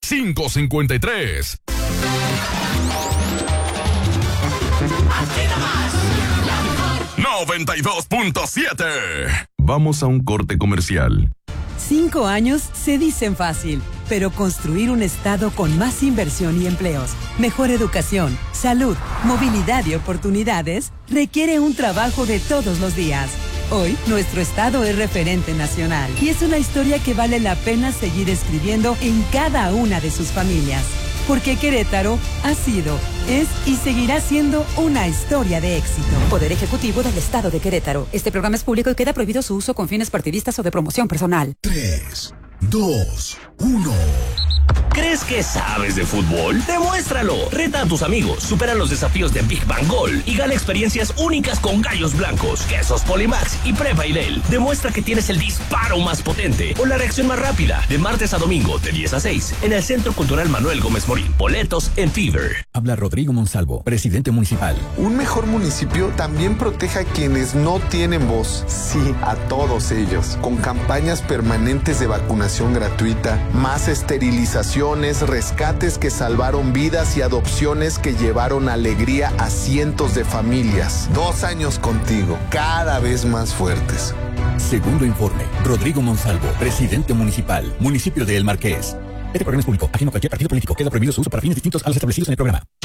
553. 92.7. Vamos a un corte comercial. 5 años se dicen fácil, pero construir un estado con más inversión y empleos, mejor educación, salud, movilidad y oportunidades requiere un trabajo de todos los días. Hoy, nuestro estado es referente nacional y es una historia que vale la pena seguir escribiendo en cada una de sus familias. Porque Querétaro ha sido, es y seguirá siendo una historia de éxito. Poder Ejecutivo del Estado de Querétaro. Este programa es público y queda prohibido su uso con fines partidistas o de promoción personal. 3, 2, 1. ¿Crees que sabes de fútbol? ¡Demuéstralo! Reta a tus amigos, supera los desafíos de Big Bang Gol y gana experiencias únicas con gallos blancos, quesos Polimax y Prepa Irel. Demuestra que tienes el disparo más potente o la reacción más rápida. De martes a domingo, de 10 a 6, en el Centro Cultural Manuel Gómez Morín. Boletos en Fever. Habla Rodrigo Monsalvo, presidente municipal. Un mejor municipio también protege a quienes no tienen voz. Sí, a todos ellos. Con campañas permanentes de vacunación gratuita, más esterilizaciones, rescates que salvaron vidas y adopciones que llevaron alegría a cientos de familias. 2 años contigo, cada vez más fuertes. Segundo informe. Rodrigo Monsalvo, presidente municipal, municipio de El Marqués. Este programa es público, ajeno a cualquier partido político. Queda prohibido su uso para fines distintos a los establecidos en el programa.